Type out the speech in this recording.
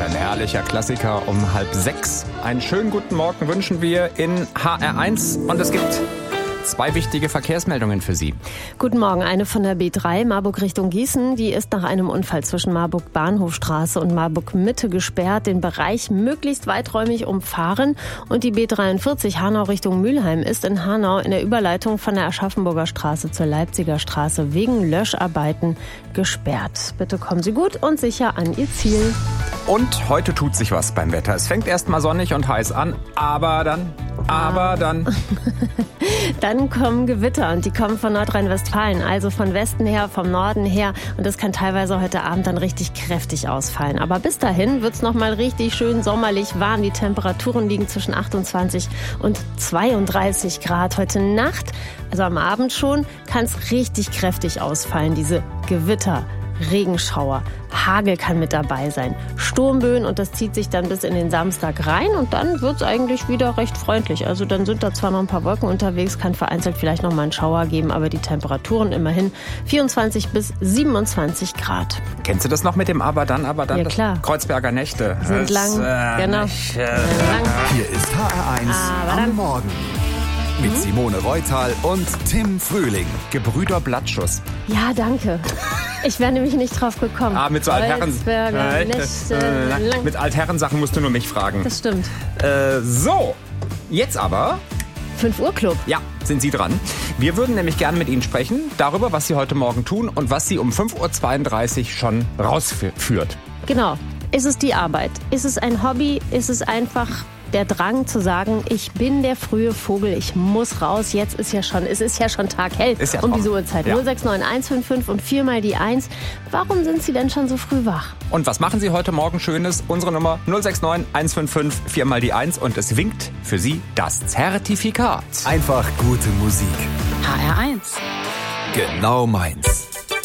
Ein herrlicher Klassiker um 5:30. Einen schönen guten Morgen wünschen wir in HR1 und es gibt 2 wichtige Verkehrsmeldungen für Sie. Guten Morgen. Eine von der B3 Marburg Richtung Gießen. Die ist nach einem Unfall zwischen Marburg Bahnhofstraße und Marburg Mitte gesperrt. Den Bereich möglichst weiträumig umfahren. Und die B43 Hanau Richtung Mülheim ist in Hanau in der Überleitung von der Aschaffenburger Straße zur Leipziger Straße wegen Löscharbeiten gesperrt. Bitte kommen Sie gut und sicher an Ihr Ziel. Und heute tut sich was beim Wetter. Es fängt erst mal sonnig und heiß an, aber dann. Dann kommen Gewitter und die kommen von Nordrhein-Westfalen, also von Westen her, vom Norden her. Und das kann teilweise heute Abend dann richtig kräftig ausfallen. Aber bis dahin wird's noch mal richtig schön sommerlich warm. Die Temperaturen liegen zwischen 28 und 32 Grad. Heute Nacht, also am Abend schon, kann es richtig kräftig ausfallen, diese Gewitter. Regenschauer, Hagel kann mit dabei sein, Sturmböen und das zieht sich dann bis in den Samstag rein und dann wird es eigentlich wieder recht freundlich. Also dann sind da zwar noch ein paar Wolken unterwegs, kann vereinzelt vielleicht noch mal einen Schauer geben, aber die Temperaturen immerhin 24 bis 27 Grad. Kennst du das noch mit dem Aber dann? Ja, klar. Kreuzberger Nächte. Sind lang, genau. Hier ist HR1 am Morgen. Mit Simone Reutal und Tim Frühling. Gebrüder Blattschuss. Ja, danke. Ich wäre nämlich nicht drauf gekommen. Mit so Altherren. Lang. Mit Altherrensachen musst du nur mich fragen. Das stimmt. So, jetzt aber 5 Uhr Club. Ja, sind Sie dran. Wir würden nämlich gerne mit Ihnen sprechen darüber, was Sie heute Morgen tun und was Sie um 5:32 Uhr schon rausführt. Genau. Ist es die Arbeit? Ist es ein Hobby? Ist es einfach der Drang zu sagen, ich bin der frühe Vogel, ich muss raus, es ist ja schon taghell ist ja um trocken. diese Uhrzeit. Ja. 069 155 und 4 mal die 1. Warum sind Sie denn schon so früh wach? Und was machen Sie heute Morgen Schönes? Unsere Nummer 069 155 4 mal die 1 und es winkt für Sie das Zertifikat. Einfach gute Musik. HR1. Genau meins.